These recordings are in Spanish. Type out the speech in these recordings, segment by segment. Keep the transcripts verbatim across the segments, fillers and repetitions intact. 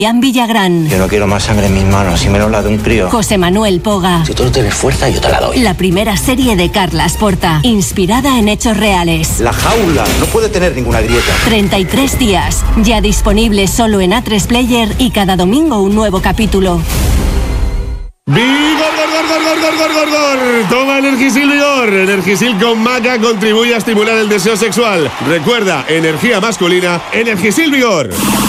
Villagrán. Yo no quiero más sangre en mis manos, y menos la de un crío. José Manuel Poga. Si tú no tienes fuerza, yo te la doy. La primera serie de Carlas Porta, inspirada en hechos reales. La jaula no puede tener ninguna grieta. treinta y tres días, ya disponible solo en A tres Player y cada domingo un nuevo capítulo. ¡Vigor, gor, gor, gor, gor, gor, gor, gor! Toma Energisil Vigor. Energisil con maca contribuye a estimular el deseo sexual. Recuerda, energía masculina, Energisil Vigor.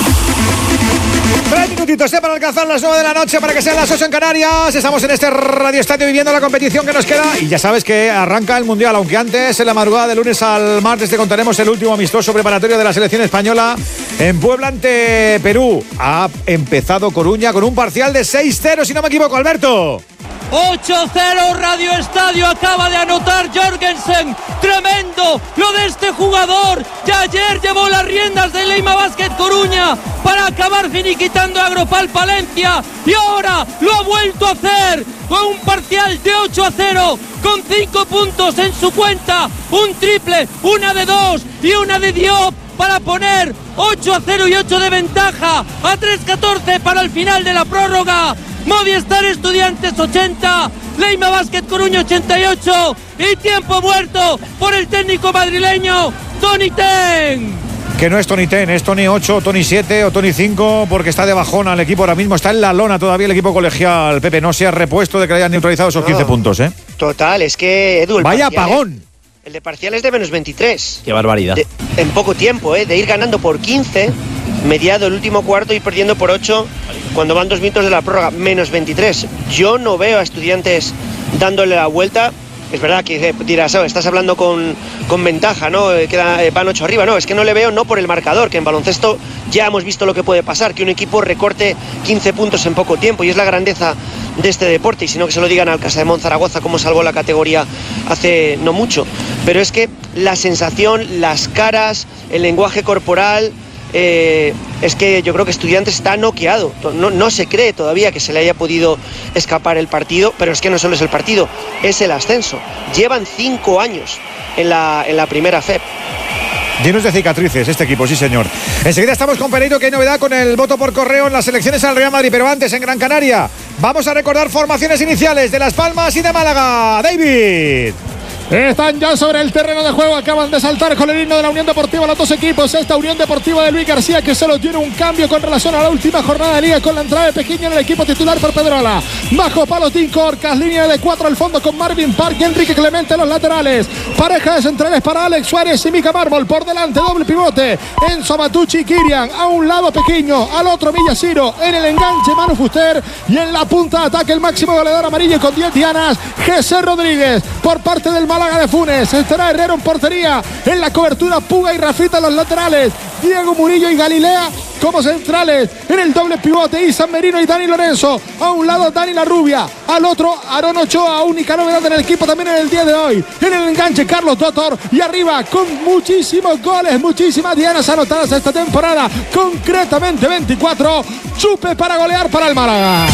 Tres minutitos ¿eh? para alcanzar las nueve de la noche, para que sean las ocho en Canarias. Estamos en este Radio Estadio viviendo la competición que nos queda. Y ya sabes que arranca el Mundial, aunque antes, en la madrugada de lunes al martes, te contaremos el último amistoso preparatorio de la selección española en Puebla ante Perú. Ha empezado Coruña con un parcial de seis cero, si no me equivoco, Alberto. ocho cero Radio Estadio, acaba de anotar Jorgensen. Tremendo lo de este jugador, que ayer llevó las riendas de Leima Basket Coruña para acabar finiquitando a Agropal Palencia, y ahora lo ha vuelto a hacer con un parcial de ocho a cero, con cinco puntos en su cuenta, un triple, una de dos y una de Diop para poner ocho a cero y ocho de ventaja a tres catorce para el final de la prórroga. Movistar Estudiantes ochenta, Leima Basket Coruña ochenta y ocho, y tiempo muerto por el técnico madrileño Tony Ten. Que no es Tony Ten, es Tony ocho, Tony siete o Tony cinco, porque está de bajona el equipo ahora mismo, está en la lona todavía el equipo colegial. Pepe, no se ha repuesto de que le hayan neutralizado esos quince no, puntos, ¿eh? Total, es que Edu, el vaya apagón. Es, el de parcial es de menos veintitrés. Qué barbaridad. De, en poco tiempo, ¿eh? De ir ganando por quince, mediado el último cuarto y perdiendo por ocho cuando van dos minutos de la prórroga, menos veintitrés. Yo no veo a Estudiantes dándole la vuelta. Es verdad que dirás, oh, estás hablando con, con ventaja, ¿no? Queda, van ocho arriba. No, es que no le veo, no por el marcador, que en baloncesto ya hemos visto lo que puede pasar, que un equipo recorte quince puntos en poco tiempo, y es la grandeza de este deporte, y si no que se lo digan al Casademón Zaragoza, como salvó la categoría hace no mucho. Pero es que la sensación, las caras, el lenguaje corporal, eh, es que yo creo que Estudiantes está noqueado. No, no se cree todavía que se le haya podido escapar el partido, pero es que no solo es el partido, es el ascenso. Llevan cinco años en la, en la primera F E P. Llenos de cicatrices este equipo, sí señor. Enseguida estamos con Pereiro, que hay novedad con el voto por correo en las elecciones al Real Madrid, pero antes en Gran Canaria vamos a recordar formaciones iniciales de Las Palmas y de Málaga. David. Están ya sobre el terreno de juego, acaban de saltar con el himno de la Unión Deportiva los dos equipos. Esta Unión Deportiva de Luis García, que solo tiene un cambio con relación a la última jornada de liga, con la entrada de Pejiño en el equipo titular por Pedrola. Bajo Palotín Corcas, línea de cuatro al fondo con Marvin Park y Enrique Clemente en los laterales. Pareja de centrales para Alex Suárez y Mika Mármol. Por delante doble pivote, Enzo Matucci y Kirian. A un lado Pejiño, al otro Villasiro. En el enganche Manu Fuster, y en la punta de ataque el máximo goleador amarillo con diez dianas, Jesús Rodríguez. Por parte del Málaga de Funes, estará Herrero en portería. En la cobertura Puga y Rafita en los laterales, Diego Murillo y Galilea como centrales. En el doble pivote Isan Merino y Dani Lorenzo. A un lado Dani La Rubia, al otro Aaron Ochoa. Única novedad en el equipo también en el día de hoy. En el enganche Carlos Dotor, y arriba con muchísimos goles, muchísimas dianas anotadas esta temporada, concretamente veinticuatro. Chupe para golear para el Málaga.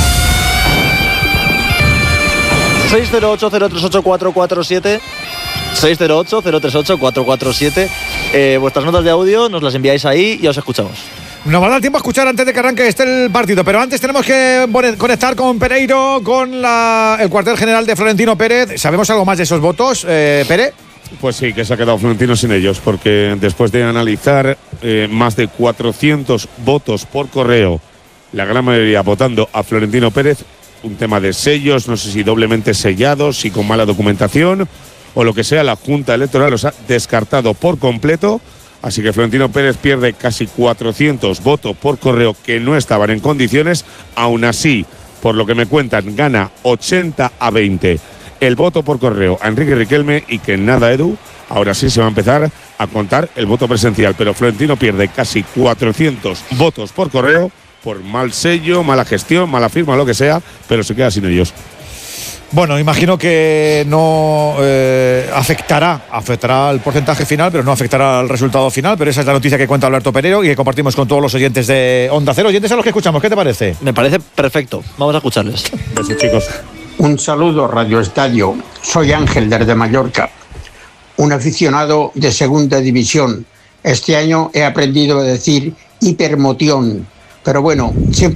seis cero ocho cero tres ocho cuatro cuatro siete seis cero ocho cero tres ocho cuatro cuatro siete. Eh, vuestras notas de audio nos las enviáis ahí y os escuchamos. Nos va a dar tiempo a escuchar antes de que arranque este el partido, pero antes tenemos que conectar con Pereiro, con la, el cuartel general de Florentino Pérez. ¿Sabemos algo más de esos votos, eh, Pérez? Pues sí, que se ha quedado Florentino sin ellos, porque después de analizar eh, más de cuatrocientos votos por correo, la gran mayoría votando a Florentino Pérez, un tema de sellos, no sé si doblemente sellados, si con mala documentación o lo que sea, la Junta Electoral los ha descartado por completo. Así que Florentino Pérez pierde casi cuatrocientos votos por correo que no estaban en condiciones. Aún así, por lo que me cuentan, gana ochenta a veinte el voto por correo a Enrique Riquelme, y que nada, Edu, ahora sí se va a empezar a contar el voto presencial. Pero Florentino pierde casi cuatrocientos votos por correo por mal sello, mala gestión, mala firma, lo que sea, pero se queda sin ellos. Bueno, imagino que no eh, afectará, afectará al porcentaje final, pero no afectará al resultado final. Pero esa es la noticia que cuenta Alberto Pereiro y que compartimos con todos los oyentes de Onda Cero. Oyentes a los que escuchamos, ¿qué te parece? Me parece perfecto. Vamos a escucharles. Gracias, chicos. Un saludo, Radio Estadio. Soy Ángel desde Mallorca, un aficionado de segunda división. Este año he aprendido a decir hipermoción, pero bueno, siempre